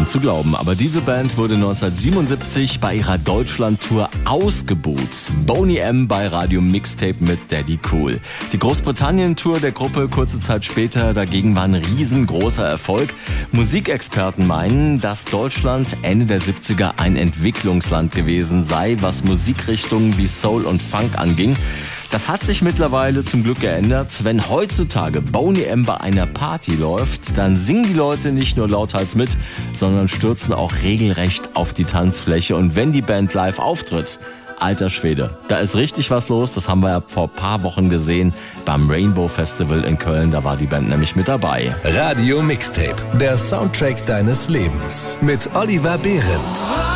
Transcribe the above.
Kaum zu glauben, aber diese Band wurde 1977 bei ihrer Deutschland-Tour ausgebuht. Boney M. bei Radio Mixtape mit Daddy Cool. Die Großbritannien-Tour der Gruppe kurze Zeit später dagegen war ein riesengroßer Erfolg. Musikexperten meinen, dass Deutschland Ende der 70er ein Entwicklungsland gewesen sei, was Musikrichtungen wie Soul und Funk anging. Das hat sich mittlerweile zum Glück geändert. Wenn heutzutage Boney M. bei einer Party läuft, dann singen die Leute nicht nur lauthals mit, sondern stürzen auch regelrecht auf die Tanzfläche. Und wenn die Band live auftritt, alter Schwede, da ist richtig was los. Das haben wir ja vor ein paar Wochen gesehen beim Rainbow Festival in Köln. Da war die Band nämlich mit dabei. Radio Mixtape, der Soundtrack deines Lebens mit Oliver Behrendt.